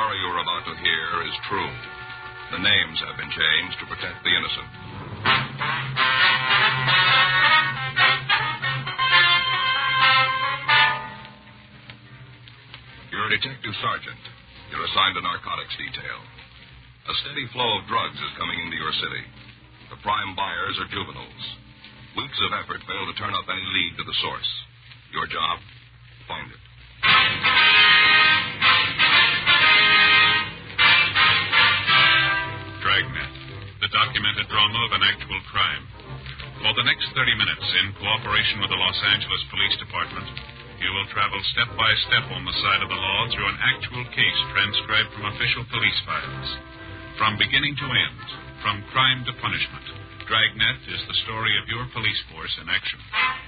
story you're about to hear is true. The names have been changed to protect the innocent. You're a detective sergeant. You're assigned a narcotics detail. A steady flow of drugs is coming into your city. The prime buyers are juveniles. Weeks of effort fail to turn up any lead to the source. Your job? Find it. Dragnet, the documented drama of an actual crime. For the next 30 minutes, in cooperation with the Los Angeles Police Department, you will travel step by step on the side of the law through an actual case transcribed from official police files. From beginning to end, from crime to punishment, Dragnet is the story of your police force in action.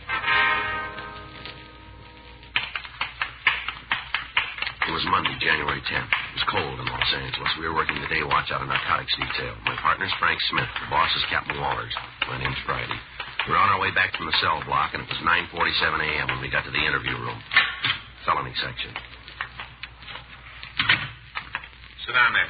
It was Monday, January 10th. It was cold in Los Angeles. We were working the day watch out of narcotics detail. My partner's Frank Smith. The boss is Captain Wallers. My name's Friday. We were on our way back from the cell block, and it was 9:47 a.m. when we got to the interview room. Felony section. Sit down there.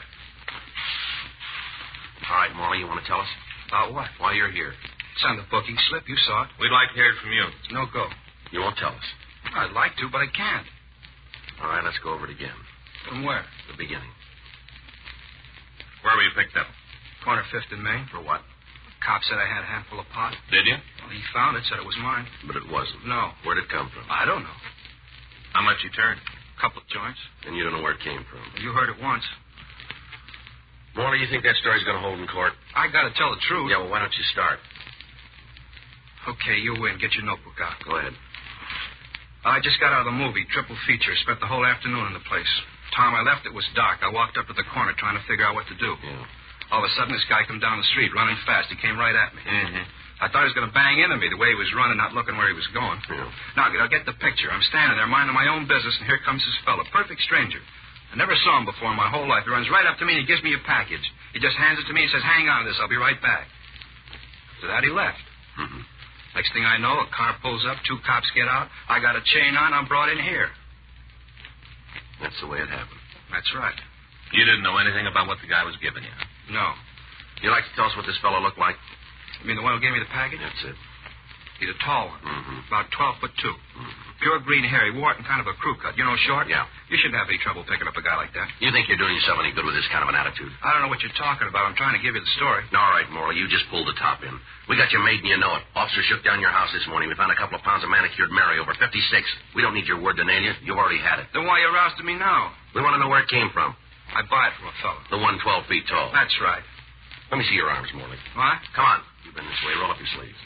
All right, Morley, you want to tell us? About what? Why you're here. It's on the booking slip. You saw it. We'd like to hear it from you. No go. You won't tell us. I'd like to, but I can't. All right, let's go over it again. From where? The beginning. Where were you picked up? Corner 5th and Main. For what? Cop said I had a handful of pot. Did you? Well, he found it, said it was mine. But it wasn't. No. Where'd it come from? I don't know. How much you turned? Couple of joints. And you don't know where it came from. You heard it once. Morley, you think that story's going to hold in court? I got to tell the truth. Yeah, well, why don't you start? Okay, you win. Get your notebook out. Go ahead. I just got out of the movie, triple feature. Spent the whole afternoon in the place. Time I left, it was dark. I walked up to the corner trying to figure out what to do. Yeah. All of a sudden, this guy come down the street running fast. He came right at me. Mm-hmm. I thought he was going to bang into me the way he was running, not looking where he was going. Yeah. Now, get the picture. I'm standing there minding my own business, and here comes this fellow, perfect stranger. I never saw him before in my whole life. He runs right up to me, and he gives me a package. He just hands it to me and says, hang on to this. I'll be right back. After that, he left. Mm-hmm. Next thing I know, a car pulls up, 2 cops get out. I got a chain on. I'm brought in here. That's the way it happened. That's right. You didn't know anything about what the guy was giving you? No. You'd like to tell us what this fellow looked like? You mean the one who gave me the package? That's it. He's a tall one. Mm-hmm. About 12'2". Mm-hmm. Pure green hair. He wore it in kind of a crew cut. You know, short? Yeah. You shouldn't have any trouble picking up a guy like that. You think you're doing yourself any good with this kind of an attitude? I don't know what you're talking about. I'm trying to give you the story. All right, Morley, you just pulled the top in. We got you made and you know it. Officer shook down your house this morning. We found a couple of pounds of manicured Mary, over 56. We don't need your word to nail you. You already had it. Then why are you rousting me now? We want to know where it came from. I buy it from a fellow. The one 12 feet tall. That's right. Let me see your arms, Morley. What? Come on. You've been this way. Roll up your sleeves.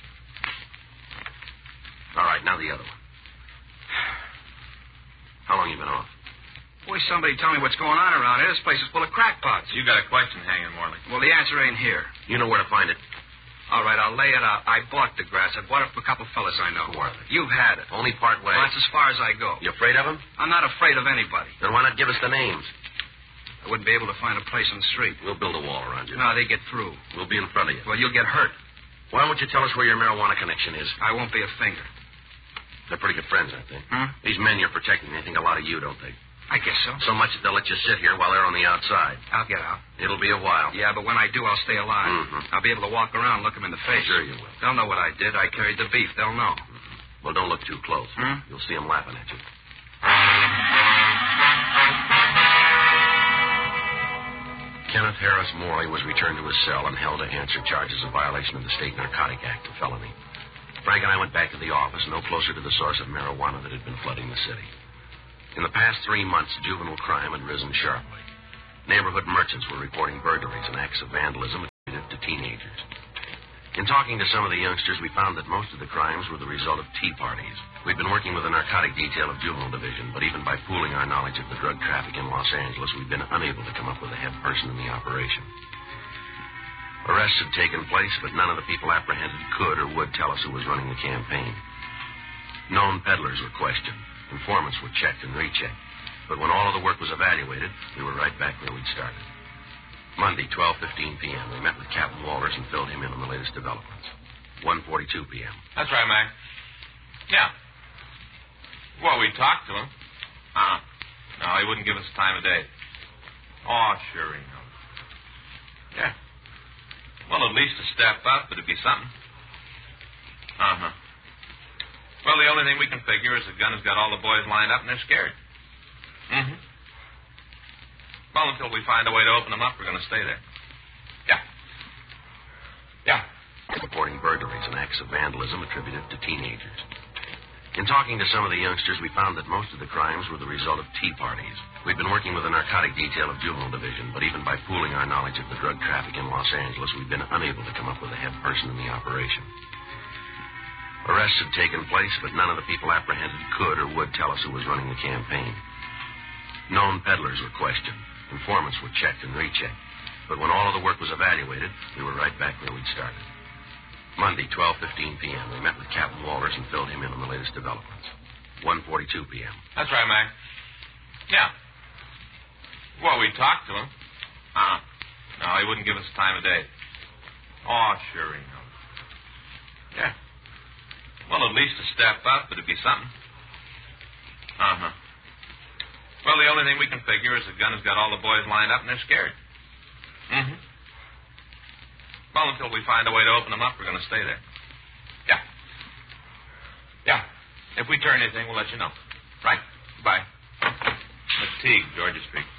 All right, now the other one. How long you been off? Boy, somebody tell me what's going on around here. This place is full of crackpots. You got a question hanging, Morley. Well, the answer ain't here. You know where to find it. All right, I'll lay it out. I bought the grass. I bought it from a couple fellas I know. Who are they? You've had it. Only part way. Well, that's as far as I go. You afraid of them? I'm not afraid of anybody. Then why not give us the names? I wouldn't be able to find a place on the street. We'll build a wall around you. No, they get through. We'll be in front of you. Well, you'll get hurt. Why don't you tell us where your marijuana connection is? I won't be a finger. They're pretty good friends, aren't they? Huh? These men you're protecting, they think a lot of you, don't they? I guess so. So much that they'll let you sit here while they're on the outside. I'll get out. It'll be a while. Yeah, but when I do, I'll stay alive. Mm-hmm. I'll be able to walk around and look them in the face. Sure you will. They'll know what I did. I carried the beef. They'll know. Well, don't look too close. Hmm? You'll see them laughing at you. Kenneth Harris Morley was returned to his cell and held to answer charges of violation of the State Narcotic Act, a felony. Frank and I went back to the office, no closer to the source of marijuana that had been flooding the city. In the past 3 months, juvenile crime had risen sharply. Neighborhood merchants were reporting burglaries and acts of vandalism attributed to teenagers. In talking to some of the youngsters, we found that most of the crimes were the result of tea parties. We'd been working with the narcotic detail of Juvenile Division, but even by pooling our knowledge of the drug traffic in Los Angeles, we'd been unable to come up with a head person in the operation. Arrests had taken place, but none of the people apprehended could or would tell us who was running the campaign. Known peddlers were questioned. Informants were checked and rechecked. But when all of the work was evaluated, we were right back where we'd started. Monday, 12:15 p.m., we met with Captain Walters and filled him in on the latest developments. 1:42 p.m. That's right, Mac. Yeah. Well, we talked to him. No, he wouldn't give us time of day. Oh, sure he knows. Yeah. Well, at least a step up, but it'd be something. Uh-huh. Well, the only thing we can figure is the gun has got all the boys lined up and they're scared. Mm-hmm. Well, until we find a way to open them up, we're going to stay there. Yeah. Yeah. Reporting burglaries and acts of vandalism attributed to teenagers. In talking to some of the youngsters, we found that most of the crimes were the result of tea parties. We'd been working with the narcotic detail of Juvenile Division, but even by pooling our knowledge of the drug traffic in Los Angeles, we've been unable to come up with a head person in the operation. Arrests had taken place, but none of the people apprehended could or would tell us who was running the campaign. Known peddlers were questioned. Informants were checked and rechecked. But when all of the work was evaluated, we were right back where we'd started. Monday, 12:15 p.m., we met with Captain Walters and filled him in on the latest developments. 1:42 p.m. That's right, Mac. Yeah. Well, we talked to him. No, he wouldn't give us time of day. Oh, sure he knows. Yeah. Well, at least a step up, but it'd be something. Uh-huh. Well, the only thing we can figure is the gun has got all the boys lined up and they're scared. Mm-hmm. Well, until we find a way to open them up, we're going to stay there. Yeah. Yeah. If we turn anything, we'll let you know. Right. Bye. McTeague, Georgia Street.